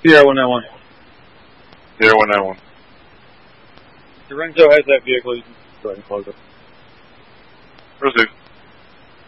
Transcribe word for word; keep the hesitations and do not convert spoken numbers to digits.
Sierra one nine one. Sierra one nine one. Lorenzo has that vehicle. You can go ahead and close it. Proceed.